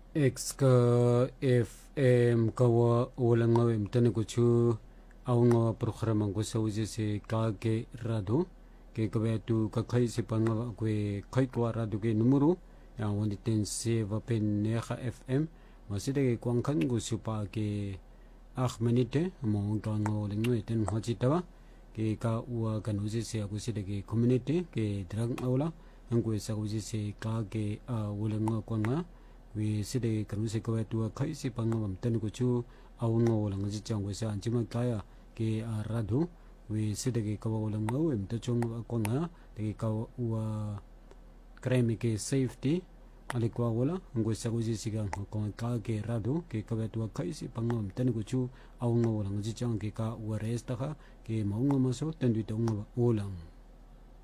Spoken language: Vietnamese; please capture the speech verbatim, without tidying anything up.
X ka F M kawa wala nga imtani ko chu aw nga programa ko sa uji si ka ke rado ke kabe tu ka khai si pa nga kwe khai kwa rado ke numero ya wani ten se va pen neha F M masida ke kwang kan go su pa ke akh manite mo ka nga wala nga ten hachi tawa ke ka uwa kan uji si ako sida ke community ke drang awla ang kwe sa uji si ka ke wala nga kwa nga vì sẽ để cần sẽ có tua khai sẽ bằng ngầm tên của chú ông ngô là người chồng của sao chỉ mà cái à cái ra đủ vì sẽ để cái câu là ngô em tôi chung con ngã thì câu ua kremi cái safety ali qua wala ngô sao cái gì cái con cái cái ra đủ cái câu tua khai sẽ bằng ngầm tên của chú ông ngô là người chồng cái câu ua rest đó cái mong ngô mà số tên tụi ông ngô lang